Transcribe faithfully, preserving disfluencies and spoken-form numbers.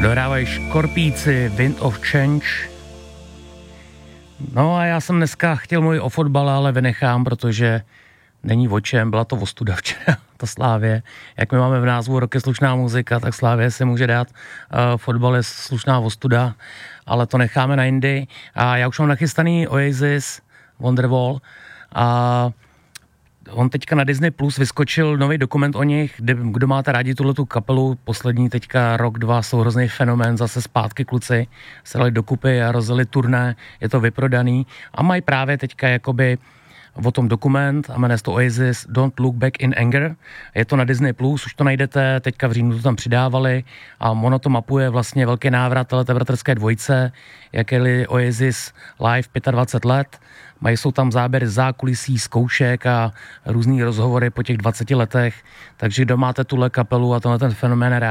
Dohrávají Škorpíci, Wind of Change. No a já jsem dneska chtěl mluvit o fotbale, ale vynechám, protože není o čem, byla to ostuda včera, ta Slávie. Jak my máme v názvu Roky slušná muzika, tak Slávie si může dát. Uh, fotbal je slušná ostuda, ale to necháme na jindy. A já už mám nachystaný Oasis, Wonderwall. A on teďka na Disney Plus vyskočil nový dokument o nich, kde, kdo máte rádi tuhletu kapelu, poslední teďka rok, dva, jsou hrozný fenomén, zase zpátky kluci se dali dokupy a rozjeli turné, je to vyprodaný a mají právě teďka jakoby o tom dokument a jmenuje se to Oasis Don't Look Back in Anger. Je to na Disney Plus, už to najdete, teďka v říjnu to tam přidávali a ono to mapuje vlastně velký návrat této bratrské dvojce, jak jeli Oasis live dvacet pět let. Mají, jsou tam záběry z zákulisí, zkoušek a různý rozhovory po těch dvaceti letech, takže kdo máte tuhle kapelu a tenhle ten fenomén